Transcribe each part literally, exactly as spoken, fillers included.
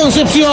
Concepción.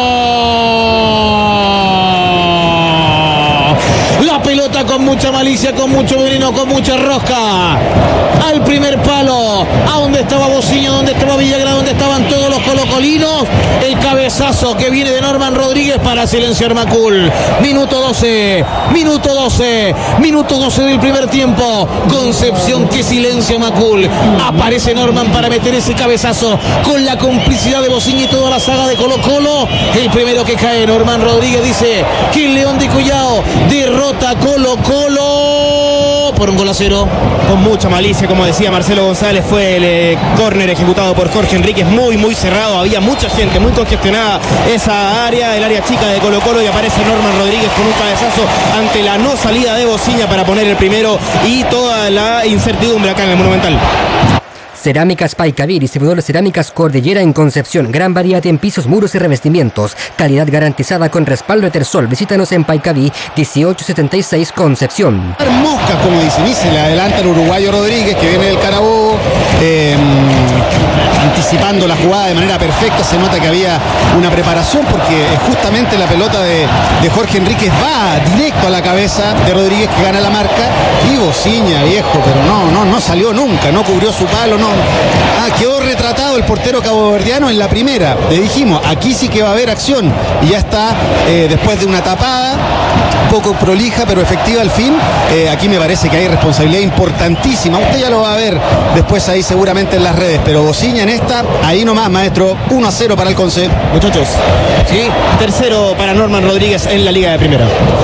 La pelota con mucha malicia, con mucho veneno, con mucha rosca. Al primer palo, a donde estaba Bociño, donde estaba Villagra, donde estaban todos los colocolinos. El cabezazo que viene de Norman Rodríguez para silenciar Macul. Minuto doce, minuto doce, minuto doce del primer tiempo. Concepción que silencia Macul. Aparece Norman para meter ese cabezazo con la complicidad de Bociño y toda la saga de Colo Colo. El primero que cae, Norman Rodríguez, dice que el León de Collao derrota a Colo Colo por un gol a cero. Con mucha malicia, como decía Marcelo González, fue el eh, córner ejecutado por Jorge Enríquez, muy muy cerrado, había mucha gente, muy congestionada esa área, el área chica de Colo Colo, y aparece Norman Rodríguez con un cabezazo ante la no salida de Bociña para poner el primero y toda la incertidumbre acá en el Monumental. Cerámicas Paicaví, distribuidor de cerámicas Cordillera en Concepción. Gran variedad en pisos, muros y revestimientos. Calidad garantizada con respaldo de Tersol. Visítanos en Paicaví, dieciocho setenta y seis, Concepción. Mosca, como dicen, y se le adelanta el uruguayo Rodríguez, que viene del Carabobo, eh, anticipando la jugada de manera perfecta. Se nota que había una preparación, porque justamente la pelota de, de Jorge Enríquez va directo a la cabeza de Rodríguez, que gana la marca. Y Bociña, viejo, pero no, no, no salió nunca, no cubrió su palo, no. Ah, quedó retratado el portero caboverdiano en la primera. Le dijimos, aquí sí que va a haber acción. Y ya está, eh, después de una tapada, poco prolija, pero efectiva al fin. Eh, aquí me parece que hay responsabilidad importantísima. Usted ya lo va a ver después ahí seguramente en las redes. Pero Bociña en esta, ahí nomás, maestro. uno a cero para el Conce. Muchachos, sí, tercero para Norman Rodríguez en la Liga de Primera.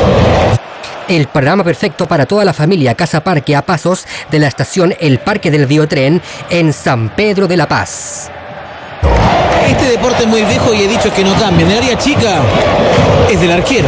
El programa perfecto para toda la familia. Casa Parque, a pasos de la estación El Parque del Biotren en San Pedro de la Paz. Este deporte es muy viejo y he dicho que no cambia. En el área chica es del arquero.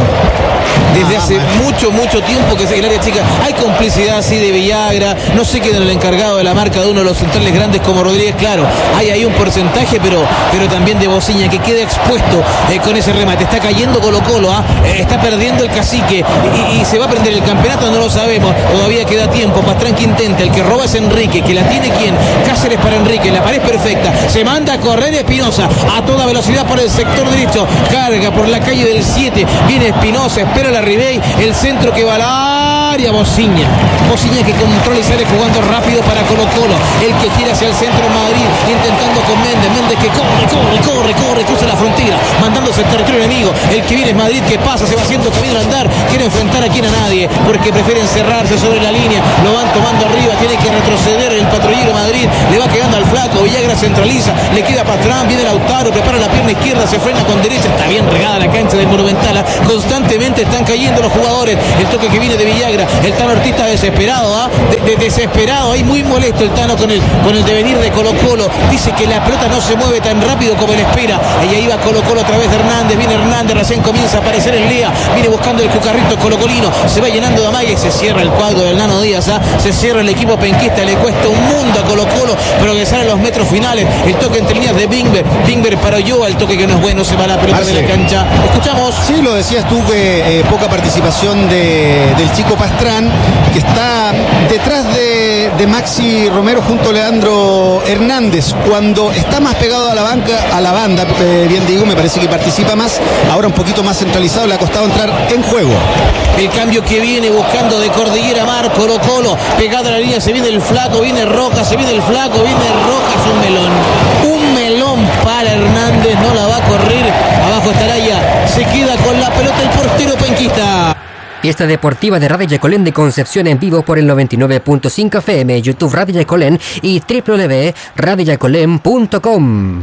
Desde hace mucho, mucho tiempo que es el área chica. Hay complicidad así de Villagra. No sé quién es el encargado de la marca de uno de los centrales grandes como Rodríguez. Claro, hay ahí un porcentaje, pero, pero también de Bociña, que queda expuesto eh, con ese remate. Está cayendo Colo Colo, ¿ah? eh, está perdiendo el cacique. Y, y se va a prender el campeonato, no lo sabemos. Todavía queda tiempo. Pastrán que intenta. El que roba es Enrique. Que la tiene quién. Cáceres para Enrique. La pared perfecta. Se manda a correr Espinosa a toda velocidad por el sector derecho. Carga por la calle del siete. Viene Espinosa. Espera la Ribey, el centro que va a la área. Bociña, Bociña que controla y sale jugando rápido para Colo Colo, el que gira hacia el centro de Madrid, intentando con Méndez, Méndez que corre, corre, corre, corre, cruza la frontera, mandándose el territorio enemigo. El que viene es Madrid, que pasa, se va haciendo camino al andar, quiere enfrentar aquí a nadie, porque prefieren cerrarse sobre la línea, lo van tomando arriba, tiene que retroceder el patrullero Madrid, le va quedando al flaco, Villagra centraliza, le queda Pastrán, viene Lautaro, prepara la pierna izquierda, se frena con derecha, está bien regada la cancha del Monumental, constantemente están cayendo los jugadores, el toque que viene de Villagra, el Tano Ortiz está desesperado, ¿ah? de, de, desesperado, ahí muy molesto el Tano con el, con el devenir de Colo Colo, dice que la pelota no se mueve tan rápido como él espera, y ahí va Colo Colo a través de Hernández, viene Hernández, recién comienza a aparecer el Lea, viene buscando el cucarrito colocolino, se va llenando de amague y se cierra el cuadro del Nano Díaz, ¿ah? se cierra el equipo penquista, le cuesta un mundo a Colo Colo progresar a los metros finales, el toque entre líneas de Bingber, Bingber para Ulloa, el toque que no es bueno, se va la pelota Marce. de la cancha, escuchamos. Sí, lo decías tú, que eh, poca participación de, del chico Pastrán, que está detrás de, de Maxi Romero junto a Leandro Hernández. Cuando está más pegado a la banca, a la banda, eh, bien digo, me parece que participa más, ahora un poquito más centralizado, le ha costado entrar en juego. El cambio que viene buscando de Cordillera Mar, Colo Colo, pegado a la línea, se viene el flaco, viene Roca, se viene el flaco, viene Rojas, un melón. Un melón para Hernández, no la va a correr, abajo está Araya, se queda con la pelota el portero penquista. Fiesta deportiva de Radio Yacolén de Concepción en vivo por el noventa y nueve punto cinco F M, YouTube Radio Yacolén y doble u doble u doble u punto radio yacolén punto com.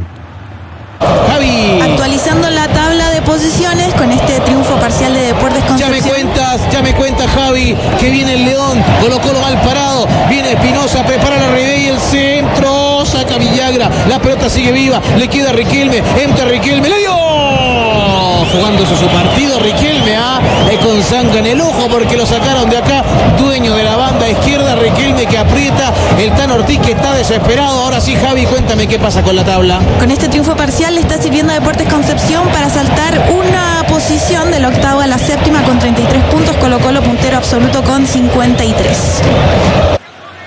Javi. Actualizando la tabla de posiciones con este triunfo parcial de Deportes Concepción. Ya me cuentas, ya me cuentas, Javi, que viene el León, Colo Colo mal parado, viene Espinosa, prepara la Ribey, el centro, saca Villagra, la pelota sigue viva, le queda a Riquelme, entra Riquelme, le dio, jugándose su partido, Riquelme, ah, eh, con sangre en el ojo porque lo sacaron de acá, dueño de la banda izquierda, Riquelme que aprieta, el Tano Ortiz que está desesperado. Ahora sí, Javi, cuéntame qué pasa con la tabla. Con este triunfo parcial le está sirviendo a Deportes Concepción para saltar una posición de la octava a la séptima con treinta y tres puntos, Colo Colo puntero absoluto con cincuenta y tres.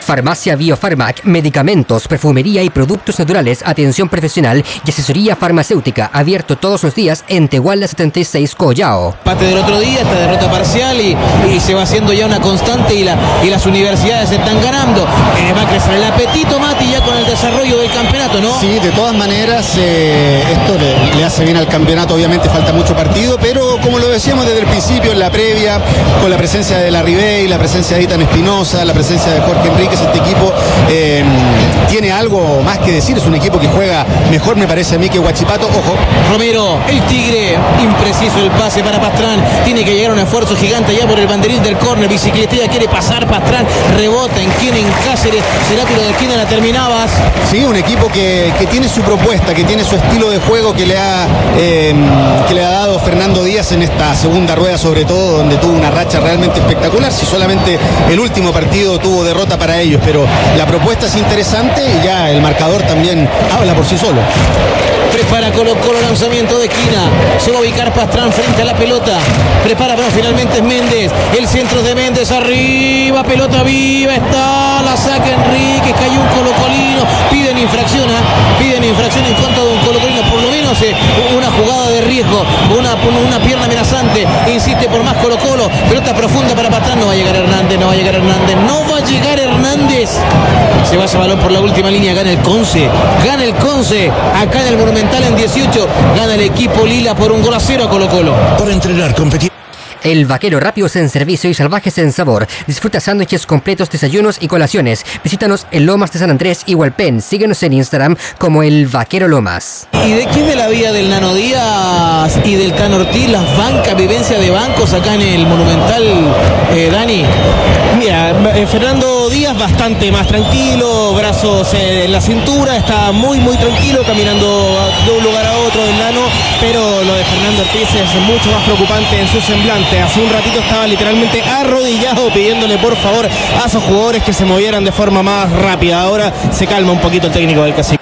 Farmacia Biofarmac, medicamentos, perfumería y productos naturales, atención profesional y asesoría farmacéutica, abierto todos los días en Tehuala setenta y seis, Collao. Parte del otro día, esta derrota parcial y, y se va haciendo ya una constante y, la, y las universidades están ganando. Eh, va a crecer el apetito, Mati, ya con el desarrollo del campeonato, ¿no? Sí, de todas maneras, eh, esto le, le hace bien al campeonato, obviamente falta mucho partido, pero como lo decíamos desde el principio, en la previa, con la presencia de la Ribey, la presencia de Itan Espinosa, la presencia de Jorge Enríquez, este equipo eh, tiene algo más que decir, es un equipo que juega mejor, me parece a mí, que Huachipato. Ojo, Romero, el Tigre, impreciso el pase para Pastrán, tiene que llegar a un esfuerzo gigante ya por el banderín del córner, bicicletilla, quiere pasar Pastrán, rebota en quien, en Cáceres, será tiro de esquina, la terminabas. Sí, un equipo que, que tiene su propuesta, que tiene su estilo de juego que le ha eh, que le ha dado Fernando Díaz en esta segunda rueda, sobre todo, donde tuvo una racha realmente espectacular. Si solamente el último partido tuvo derrota para ellos, pero la propuesta es interesante y ya el marcador también habla por sí solo. Prepara Colo Colo, lanzamiento de esquina, se va a ubicar Pastrán frente a la pelota, prepara, pero finalmente es Méndez, el centro de Méndez, arriba, pelota viva, está, la saca Enrique, cayó un colocolino, piden infracción, ¿eh? piden infracción en contra de un colocolino, por lo menos eh, una jugada de riesgo, una, una pierna amenazante, insiste por más Colo Colo, pelota profunda para Pastrán, no va a llegar Hernández, no va a llegar Hernández, no va a llegar Hernández, se va ese balón por la última línea, gana el Conce, gana el Conce, acá en el Monumental en dieciocho, gana el equipo Lila por un gol a cero a Colo Colo. Por entrenar, competir. El Vaquero, rápidos en servicio y salvajes en sabor. Disfruta sándwiches completos, desayunos y colaciones. Visítanos en Lomas de San Andrés y Hualpén. Síguenos en Instagram como El Vaquero Lomas. ¿Y de qué es de la vida del Nano Díaz y del Tan Ortiz, las bancas, vivencia de bancos acá en el Monumental, eh, Dani? Mira, eh, Fernando Díaz bastante más tranquilo, brazos eh, en la cintura, está muy muy tranquilo caminando de un lugar a otro del Nano, pero lo de Fernando Ortiz es mucho más preocupante en su semblante. Hace un ratito estaba literalmente arrodillado pidiéndole por favor a esos jugadores que se movieran de forma más rápida. Ahora se calma un poquito el técnico del Cacique.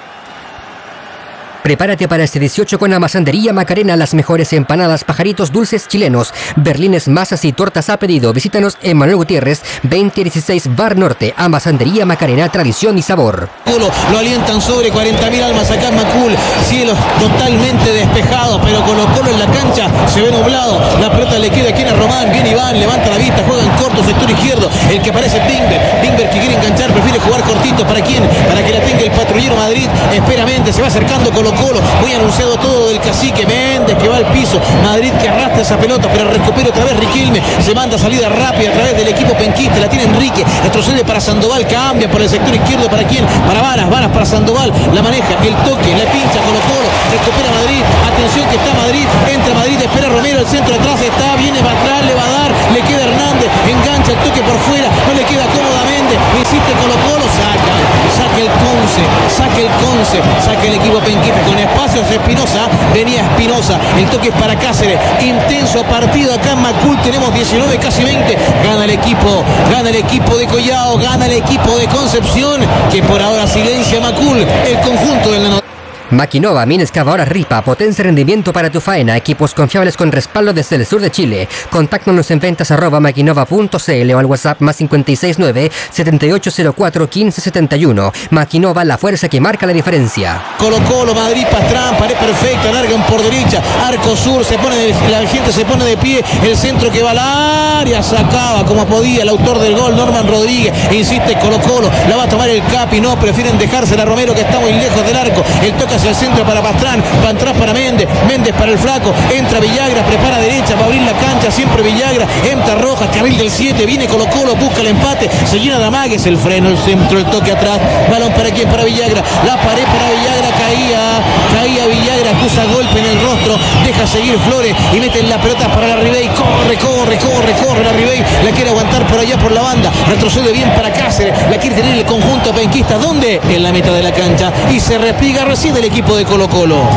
Prepárate para este dieciocho con Amasandería Macarena, las mejores empanadas, pajaritos dulces chilenos, berlines, masas y tortas a pedido. Visítanos en Manuel Gutiérrez, veinte dieciséis Bar Norte. Amasandería Macarena, tradición y sabor. Lo alientan sobre cuarenta mil almas acá en Macul, cielos totalmente despejados, pero Colo Colo en la cancha se ve nublado, la pelota le queda aquí a Román, viene Iván, levanta la vista, juega en corto, sector izquierdo, el que aparece Bingber, Bingber que quiere enganchar, prefiere jugar cortito, ¿para quién? Para que la tenga el patrullero Madrid, espera Méndez, se va acercando Colo Colo, muy anunciado todo del Cacique, Méndez que va al piso, Madrid que arrastra esa pelota, pero recupera otra vez Riquelme, se manda salida rápida a través del equipo penquista, la tiene Enrique, retrocede para Sandoval, cambia por el sector izquierdo, ¿para quién? Para Varas, Varas para Sandoval, la maneja, el toque, la pincha Colo Colo, recupera Madrid, atención que está Madrid, entra Madrid, espera Romero, el centro atrás está, viene va atrás, le va a dar, le queda Hernández, engancha el toque por fuera, no le queda cómoda Méndez, insiste Colo Colo, saca, saca el Conce, saca el Conce, saca el equipo penquista con espacios Espinosa, venía Espinosa, el toque es para Cáceres, intenso partido acá en Macul, tenemos diecinueve, casi veinte, gana el equipo, gana el equipo de Collao, gana el equipo de Concepción, que por ahora silencia Macul, el conjunto del Nano. Maquinova, mina excavadora Ripa, potencia y rendimiento para tu faena, equipos confiables con respaldo desde el sur de Chile. Contáctanos en ventas arroba maquinova punto cl o al WhatsApp más cinco seis nueve, siete ocho cero cuatro, uno cinco siete uno. Maquinova, la fuerza que marca la diferencia. Colo Colo, Madrid, Pastrán, pared perfecta, largan por derecha, arco sur, se pone de, la gente se pone de pie, el centro que va al área, sacaba como podía el autor del gol, Norman Rodríguez, insiste Colo Colo, la va a tomar el Capi, no, prefieren dejársela a Romero que está muy lejos del arco, el toque hacia el centro para Pastrán, para atrás para Méndez, Méndez para el flaco, entra Villagra, prepara derecha para abrir la cancha, siempre Villagra, entra Rojas, carril del siete, viene Colo Colo, busca el empate, se llena de amagues, el freno, el centro, el toque atrás, balón para quién, para Villagra, la pared para Villagra, caía, caía Villagra, acusa golpe en el rostro, deja seguir Flores y meten la pelota para la Ribey, corre, corre, corre, corre la Ribey, la quiere aguantar por allá por la banda, retrocede bien para Cáceres, la quiere tener el conjunto penquista, ¿dónde? En la mitad de la cancha, y se repliega recién el equipo de Colo Colo.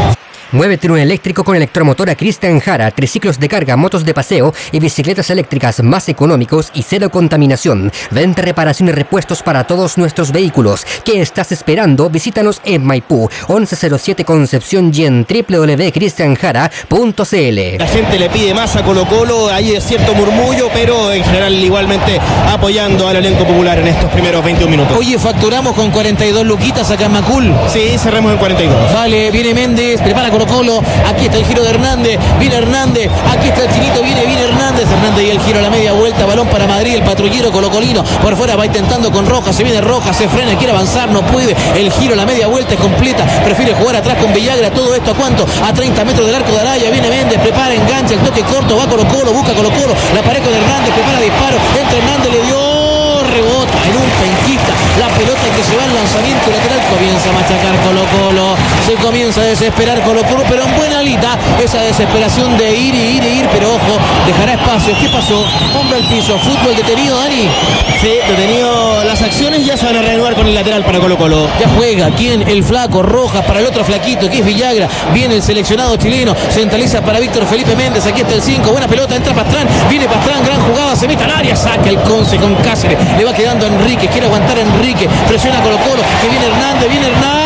Muévete en un eléctrico con electromotora Cristian Jara, triciclos de carga, motos de paseo y bicicletas eléctricas más económicos y cero contaminación. Venta, reparación y repuestos para todos nuestros vehículos. ¿Qué estás esperando? Visítanos en Maipú, once cero siete Concepción y en doble u doble u doble u punto cristian jara punto c l. La gente le pide más a Colo Colo, hay cierto murmullo, pero en general igualmente apoyando al elenco popular en estos primeros veintiún minutos. Oye, facturamos con cuarenta y dos luquitas acá en Macul. Sí, cerremos en cuarenta y dos. Vale, viene Méndez, prepara Colo Colo, aquí está el giro de Hernández, viene Hernández, aquí está el chinito, viene, viene Hernández, Hernández y el giro a la media vuelta, balón para Madrid, el patrullero colocolino, por fuera va intentando con Rojas, se viene Rojas, se frena, quiere avanzar, no puede, el giro a la media vuelta es completa, prefiere jugar atrás con Villagra, todo esto a cuánto, a treinta metros del arco de Araya, viene Méndez, prepara, engancha, el toque corto, va Colo Colo, busca Colo Colo, la pared con Hernández, prepara disparo, entra Hernández, le dio, rebota en un penquista, la pelota que se va al lanzamiento lateral, comienza a machacar Colo Colo, se comienza a desesperar Colo Colo, pero en buena alita, esa desesperación de ir y ir y ir, pero ojo, dejará espacio. ¿Qué pasó? Hombre al piso, fútbol detenido, Dani. Sí, detenido las acciones, ya se van a reanudar con el lateral para Colo Colo. Ya juega, ¿quién? El flaco, Rojas para el otro flaquito, que es Villagra, viene el seleccionado chileno, centraliza para Víctor Felipe Méndez, aquí está el cinco, buena pelota, entra Pastrán, viene Pastrán, gran jugada, se mete al área, saca el Conce con Cáceres, le va quedando a Enrique, quiere aguantar a Enrique, presiona Colo Colo, que viene Hernández, viene Hernández,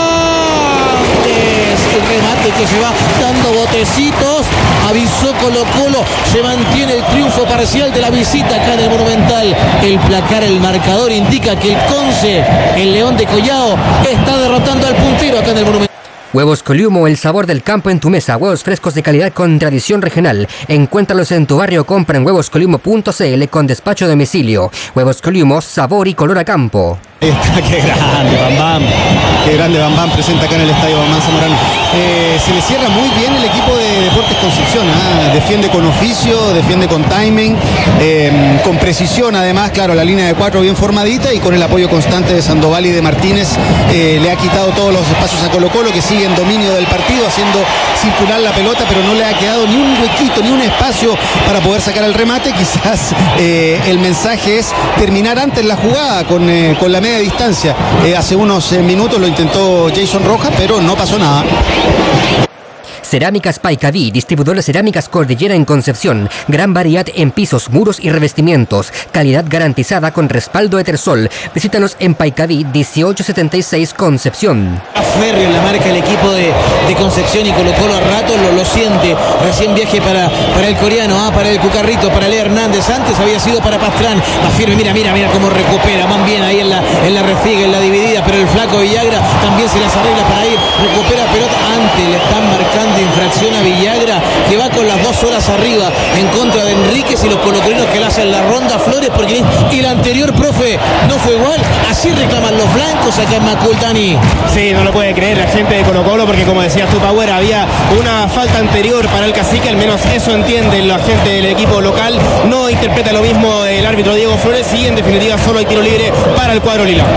el remate que se va dando botecitos, avisó Colo Colo, se mantiene el triunfo parcial de la visita acá en el Monumental, el placar, el marcador indica que el Conce, el León de Collao, está derrotando al puntero acá en el Monumental. Huevos Coliumo, el sabor del campo en tu mesa. Huevos frescos de calidad con tradición regional. Encuéntralos en tu barrio, compra en huevos coliumo punto c l con despacho a domicilio. Huevos Coliumo, sabor y color a campo. Ahí está, qué grande Bam Bam, qué grande Bam Bam presenta acá en el estadio Bam Bam Zamorano. Eh, se le cierra muy bien el equipo de Deportes Concepción, ¿eh? Defiende con oficio, defiende con timing, eh, con precisión además, claro, la línea de cuatro bien formadita y con el apoyo constante de Sandoval y de Martínez, eh, le ha quitado todos los espacios a Colo Colo, que sigue en dominio del partido, haciendo circular la pelota, pero no le ha quedado ni un huequito, ni un espacio para poder sacar el remate. Quizás eh, el mensaje es terminar antes la jugada con, eh, con la media distancia. Eh, hace unos eh, minutos lo intentó Jason Rojas, pero no pasó nada. Cerámicas Paicaví, distribuidor de cerámicas Cordillera en Concepción. Gran variedad en pisos, muros y revestimientos. Calidad garantizada con respaldo Etersol. Visítanos en Paicaví dieciocho setenta y seis Concepción. Férreo en la marca el equipo de, de Concepción y Colo Colo a rato lo, lo siente. Recién viaje para, para el coreano, ah, para el Cucarrito, para Lea Hernández. Antes había sido para Pastrán. Más firme, mira, mira, mira cómo recupera. Van bien ahí en la, en la refiega, en la dividida. Pero el flaco Villagra también se las arregla para ir. Recupera pelota. Antes le están marcando infracción a Villagra, que va con las dos horas arriba en contra de Enríquez y los colocolinos que le hacen la ronda Flores, porque y la anterior, profe, no fue igual. Así reclaman los blancos acá en Macul, Dani. Sí, no lo puede creer la gente de Colo Colo, porque como decías tú, Power, había una falta anterior para el cacique, al menos eso entiende la gente del equipo local. No interpreta lo mismo el árbitro Diego Flores y en definitiva solo hay tiro libre para el cuadro lila.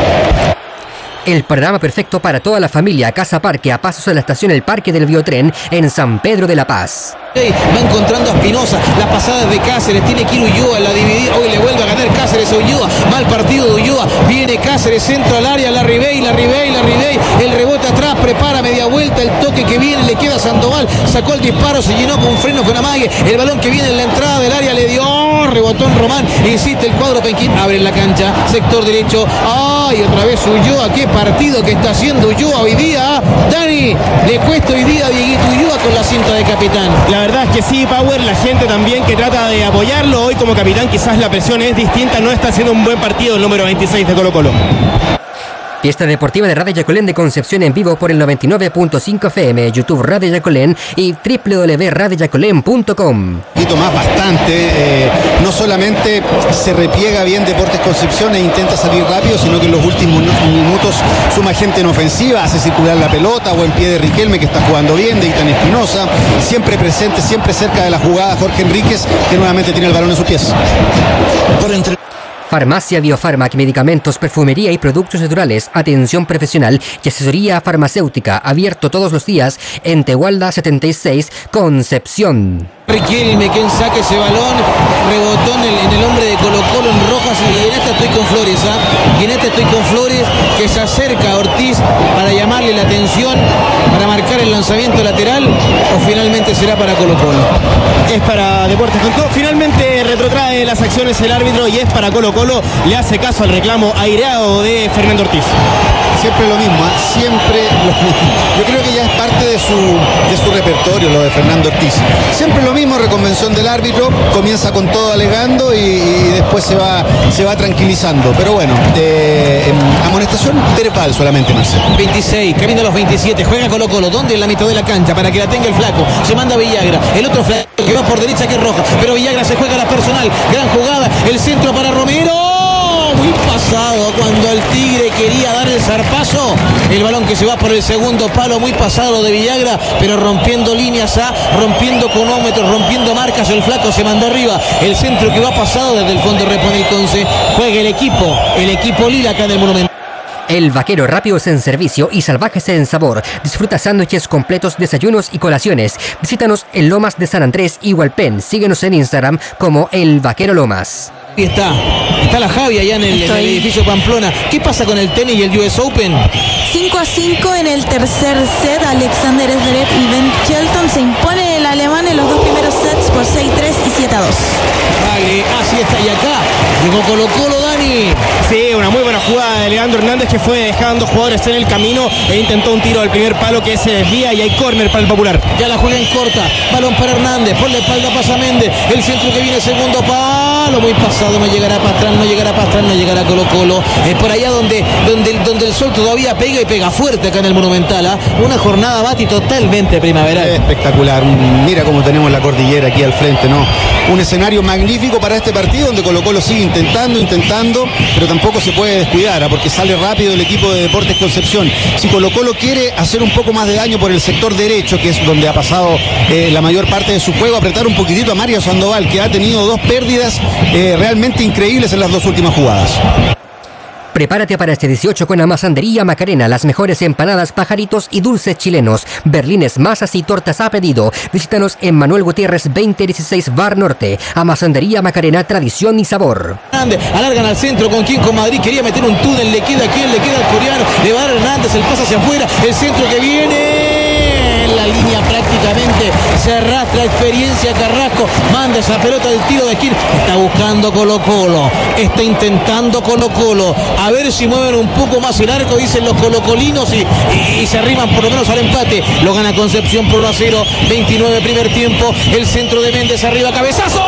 El panorama perfecto para toda la familia. Casa Parque, a pasos de la estación El Parque del Biotren en San Pedro de la Paz. Va encontrando a Espinosa, las pasadas de Cáceres, tiene que ir Ulloa, la dividida, hoy le vuelve a ganar Cáceres a Ulloa, mal partido de Ulloa, viene Cáceres, centro al área, la Ribey, la Ribey, la Ribey, el rebote atrás, prepara media vuelta, el toque que viene, le queda a Sandoval, sacó el disparo, se llenó con freno, con amague, el balón que viene en la entrada del área le dio, rebotó en Román, insiste el cuadro Penquín, abre la cancha, sector derecho, ay, otra vez Ulloa, qué partido que está haciendo Ulloa hoy día, Dani, le cuesta hoy día a Dieguito Ulloa con la cinta de capitán. La verdad es que sí, Power, la gente también que trata de apoyarlo hoy como capitán, quizás la presión es distinta, no está haciendo un buen partido el número veintiséis de Colo Colo. Fiesta deportiva de Radio Yacolén de Concepción en vivo por el noventa y nueve punto cinco F M, YouTube Radio Yacolén y doble u doble u doble u punto radio yacolén punto com. Un poquito más bastante, eh, no solamente se repliega bien Deportes Concepción e intenta salir rápido, sino que en los últimos minutos suma gente en ofensiva, hace circular la pelota, buen pie de Riquelme que está jugando bien, de Itán Espinosa, siempre presente, siempre cerca de la jugada Jorge Enríquez, que nuevamente tiene el balón en sus pies. Por entre Farmacia Biofarmac, medicamentos, perfumería y productos naturales, atención profesional y asesoría farmacéutica, abierto todos los días en Tehualda setenta y seis, Concepción. Riquelme, quien saque ese balón, rebotó en el, en el hombre de Colo Colo en Rojas, y en esta estoy con Flores, ¿ah? Y en esta estoy con Flores, que se acerca a Ortiz para llamarle la atención, para marcar el lanzamiento lateral. lateral o finalmente será para Colo Colo? Es para Deportes con todo. Finalmente retrotrae las acciones el árbitro y es para Colo Colo. Le hace caso al reclamo aireado de Fernando Ortiz. Siempre lo mismo, ¿eh? Siempre lo mismo. Yo creo que ya es parte de su, de su repertorio lo de Fernando Ortiz. Siempre lo mismo, reconvención del árbitro, comienza con todo alegando y, y después se va, se va tranquilizando. Pero bueno, eh, amonestación verbal solamente, Marcelo. veintiséis, camino a los veintisiete, juega Colo Colo, ¿dónde? En la mitad de la cancha, para que la tenga el flaco. Se manda Villagra, el otro flaco que va por derecha que es Roja, pero Villagra se juega la personal, gran jugada, el centro para Romero. Muy pasado cuando el Tigre quería dar el zarpazo, el balón que se va por el segundo palo, muy pasado lo de Villagra, pero rompiendo líneas A, rompiendo cronómetros, rompiendo marcas, el flaco se mandó arriba, el centro que va pasado desde el fondo repone el Conce, juega el equipo, el equipo Lila acá en el Monumental. El Vaquero, rápidos en servicio y salvajes en sabor. Disfruta sándwiches completos, desayunos y colaciones. Visítanos en Lomas de San Andrés y Hualpén. Síguenos en Instagram como El Vaquero Lomas. Y está, está la Javi allá en el, en el edificio Pamplona. ¿Qué pasa con el tenis y el U S Open? cinco a cinco en el tercer set. Alexander Zverev y Ben Shelton se impone el alemán en los dos primeros sets por seis tres y siete a dos. Vale, así está. Y acá llegó Colo Colo, Dani. Sí, una muy buena jugada de Leandro Hernández que fue dejando jugadores en el camino e intentó un tiro al primer palo que se desvía y hay córner para el Popular. Ya la juega en corta, balón para Hernández, por la espalda pasa Méndez, el centro que viene segundo palo, muy pasado, no llegará para atrás, no llegará para atrás, no llegará Colo Colo. Es por allá donde, donde, donde el sol todavía pega y pega fuerte acá en el Monumental, ¿eh? Una jornada Bati totalmente primaveral. Espectacular, mira cómo tenemos la cordillera aquí al frente, ¿no? Un escenario magnífico para este partido donde Colo Colo sigue intentando, intentando, pero tampoco se puede descuidar, ¿eh? Porque sale rápido el equipo de Deportes Concepción. Si Colo Colo quiere hacer un poco más de daño por el sector derecho, que es donde ha pasado eh, la mayor parte de su juego, apretar un poquitito a Mario Sandoval, que ha tenido dos pérdidas eh, realmente increíbles en las dos últimas jugadas. Prepárate para este dieciocho con Amasandería Macarena, las mejores empanadas, pajaritos y dulces chilenos, berlines, masas y tortas a pedido. Visítanos en Manuel Gutiérrez veinte dieciséis Bar Norte. Amasandería Macarena, tradición y sabor. Hernández, alargan al centro, con quien con Madrid quería meter un túnel, le queda a quien, le queda al coreano, le va a dar Hernández, el pase hacia afuera, el centro que viene, en la línea prácticamente se arrastra experiencia Carrasco, manda esa pelota del tiro de esquina, está buscando Colo Colo, está intentando Colo Colo, a ver si mueven un poco más el arco, dicen los colocolinos y, y, y se arriman por lo menos al empate, lo gana Concepción por uno a cero, veintinueve primer tiempo, el centro de Méndez arriba, cabezazo,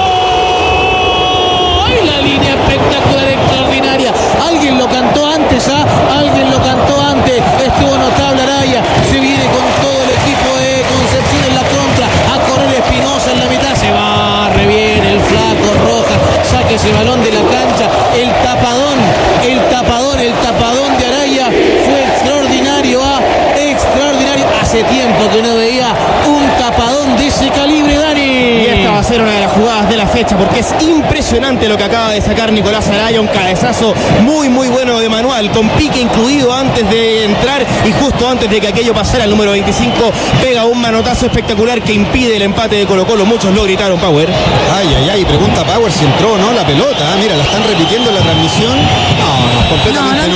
¡ay, la línea espectacular, extraordinaria! Alguien lo cantó antes, ¿ah? ¿eh? Alguien lo cantó antes, estuvo notable Araya, se viene con todo el equipo de Concepción en la contra, a correr Espinosa en la mitad, se va, reviene el flaco Roja, saque ese balón de la cancha, el tapadón, el tapadón, el tapadón de Araya fue extraordinario, ¿ah? ¿eh? Extraordinario, hace tiempo que no veía un tapadón de ese calibre, Dani. Y esta va a ser una de las jugadas de la fecha porque es impresionante lo que acaba de sacar Nicolás Araya, un cabezazo muy muy bueno de manual, con pique incluido antes de entrar y justo antes de que aquello pasara, el número veinticinco pega un manotazo espectacular que impide el empate de Colo Colo, muchos lo gritaron, Power. Ay, ay, ay, pregunta Power si entró o no la pelota, ¿eh? Mira, la están repitiendo en la transmisión. No, no, completamente no. no.